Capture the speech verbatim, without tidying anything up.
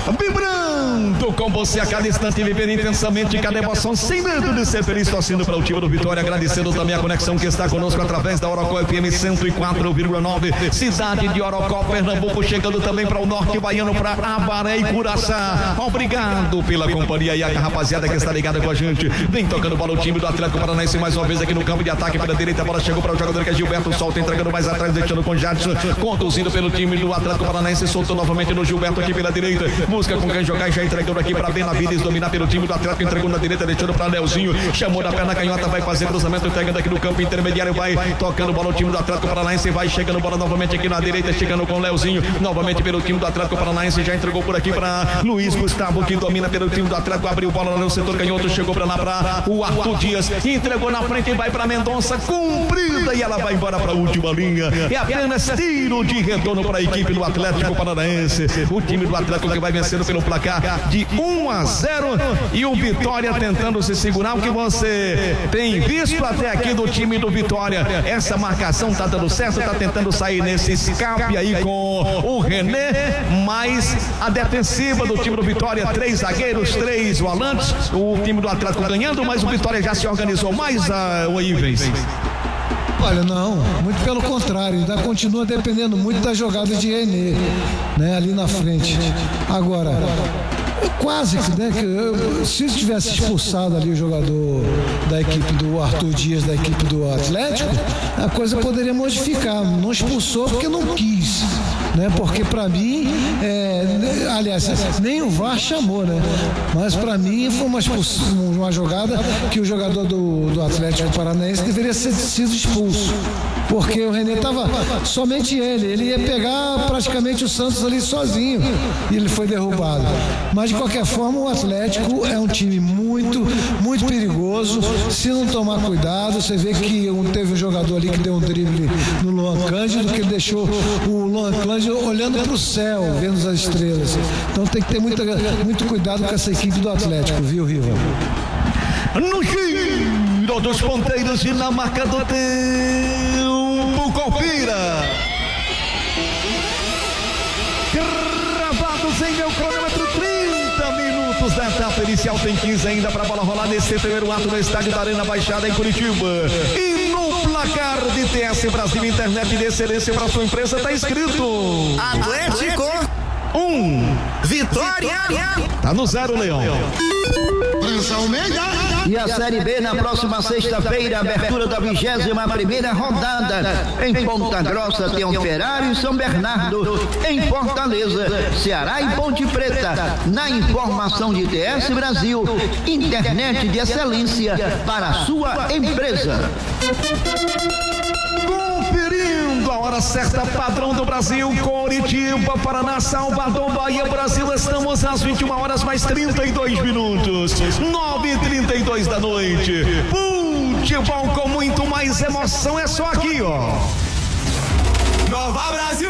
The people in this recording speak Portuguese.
vibrando com você a cada instante, vivendo intensamente cada emoção, sem medo de ser feliz, torcendo para o time do Vitória, agradecendo também a conexão que está conosco através da Orocó F M cento e quatro vírgula nove, cidade de Orocó, Pernambuco, chegando também para o norte baiano, para Abaré e Curaçá. Obrigado pela companhia e a rapaziada que está ligada com a gente. Vem tocando bola o time do Atlético Paranaense mais uma vez aqui no campo de ataque pela direita, a bola chegou para o jogador que é Gilberto, solta, entregando mais atrás, deixando com Jadson, conduzindo pelo time do Atlético Paranaense, soltou novamente no Gilberto aqui pela direita, busca com quem jogar, já entregando aqui para Benavides, dominar pelo time do Atlético, entregou na direita, deixando para Leozinho, chamou da perna canhota, vai fazer cruzamento, entregando aqui no campo intermediário, vai tocando bola o time do Atlético Paranaense, vai chegando bola novamente aqui na direita, chegando com Leozinho, novamente pelo time do Atlético Paranaense, já entregou por aqui para Luiz Gustavo, que domina pelo time do Atlético, abriu bola no setor canhoto, chegou para lá para o Arthur Dias, entregou na frente e vai para Mendonça, cumprida, e ela vai embora para a última linha, é apenas tiro de retorno para a equipe do Atlético Paranaense, o time do Atlético que vai vencendo pelo placar de um a zero, e o Vitória tentando se segurar. O que você tem visto até aqui do time do Vitória, essa marcação tá dando certo, tá tentando sair nesse escape aí com o René, mas a defensiva do time do Vitória, três zagueiros, três volantes, o time do Atlético ganhando, mas o Vitória já se organizou mais a o Ivens. Olha, não, muito pelo contrário, ainda continua dependendo muito da jogada de René, né, ali na frente. Agora, quase que, né, que eu, se tivesse expulsado ali o jogador da equipe do Arthur Dias, da equipe do Atlético, a coisa poderia modificar. Não expulsou porque não quis, né? Porque para mim, é, aliás, nem o V A R chamou, né? Mas para mim foi uma, uma jogada que o jogador do, do Atlético Paranaense deveria ser sido expulso, porque o René estava somente ele, ele ia pegar praticamente o Santos ali sozinho e ele foi derrubado. Mas de qualquer forma, o Atlético é um time muito, muito perigoso. Se não tomar cuidado, você vê que teve um jogador ali que deu um drible no Luan Cândido, que deixou o Luan Cândido olhando para o céu, vendo as estrelas. Então tem que ter muito, muito cuidado com essa equipe do Atlético, viu, Riva? No giro dos ponteiros e na marca do tempo, confira. Gravados em meu cronômetro, trinta minutos da etapa inicial, tem quinze ainda para a bola rolar nesse primeiro ato no estádio da Arena Baixada em Curitiba. E no placar de T S Brasil Internet de Excelência para sua empresa está escrito Atlético um, Vitória tá no zero, Leão. E a Série B na próxima sexta-feira, abertura da vigésima primeira rodada. Em Ponta Grossa tem Operário e São Bernardo. Em Fortaleza, Ceará e Ponte Preta. Na informação de T S Brasil, internet de excelência para a sua empresa. Conferindo a hora certa, padrão do Brasil, Coritiba, Paraná, Salvador, Bahia, Brasil, estamos às vinte e uma horas mais trinta e dois minutos, nove e trinta e dois da noite. Futebol com muito mais emoção, é só aqui, ó. Nova Brasil.